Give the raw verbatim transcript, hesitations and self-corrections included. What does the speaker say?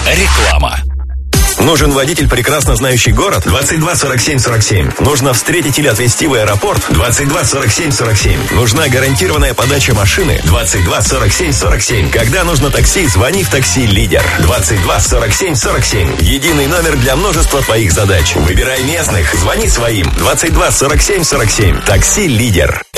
Реклама. Нужен водитель, прекрасно знающий город? двадцать два сорок семь сорок семь. Нужно встретить или отвезти в аэропорт? двадцать два сорок семь сорок семь. Нужна гарантированная подача машины? двадцать два сорок семь сорок семь. Когда нужно такси, звони в такси «Лидер». двадцать два сорок семь сорок семь. Единый номер для множества твоих задач. Выбирай местных, звони своим. двадцать два сорок семь сорок семь. Такси «Лидер».